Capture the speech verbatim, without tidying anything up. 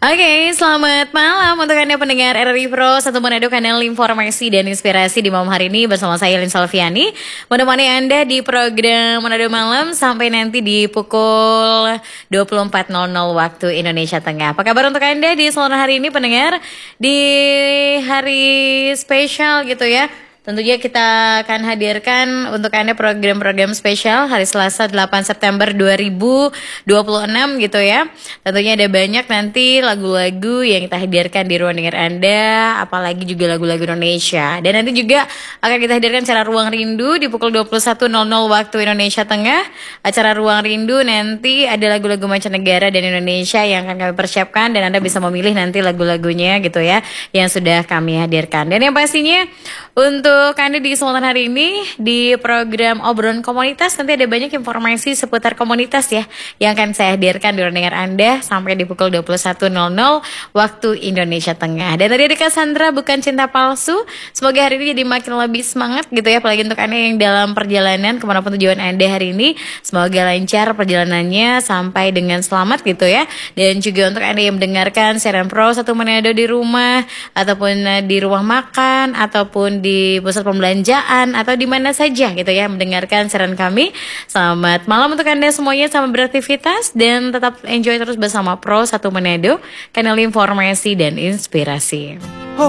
Oke, selamat malam untuk Anda pendengar R R I Pro satu Manado, kanal informasi dan inspirasi di malam hari ini bersama saya Lin Salviani, menemani Anda di program Manado Malam sampai nanti di pukul dua puluh empat nol nol waktu Indonesia Tengah. Apa kabar untuk Anda di seluruh hari ini pendengar, di hari spesial gitu ya? Tentunya kita akan hadirkan untuk Anda program-program spesial hari Selasa delapan September dua ribu dua puluh enam gitu ya. Tentunya ada banyak nanti lagu-lagu yang kita hadirkan di ruang dengar Anda, apalagi juga lagu-lagu Indonesia. Dan nanti juga akan kita hadirkan acara Ruang Rindu di pukul dua puluh satu nol nol waktu Indonesia Tengah. Acara Ruang Rindu nanti ada lagu-lagu mancanegara dan Indonesia yang akan kami persiapkan, dan Anda bisa memilih nanti lagu-lagunya gitu ya yang sudah kami hadirkan. Dan yang pastinya untuk Anda di kesempatan hari ini di program Obrolan Komunitas nanti ada banyak informasi seputar komunitas ya yang akan saya hadirkan di ruang dengar Anda sampai di pukul dua puluh satu nol nol waktu Indonesia Tengah. Dan tadi ada Cassandra, bukan cinta palsu. Semoga hari ini jadi makin lebih semangat gitu ya, apalagi untuk Anda yang dalam perjalanan kemanapun tujuan Anda hari ini. Semoga lancar perjalanannya sampai dengan selamat gitu ya. Dan juga untuk Anda yang mendengarkan siaran Pro satu Manado di rumah, ataupun di rumah makan, ataupun di pusat pembelanjaan, atau di mana saja gitu ya mendengarkan siaran kami. Selamat malam untuk Anda semuanya, selamat beraktivitas dan tetap enjoy terus bersama Pro satu Manado, kanal informasi dan inspirasi.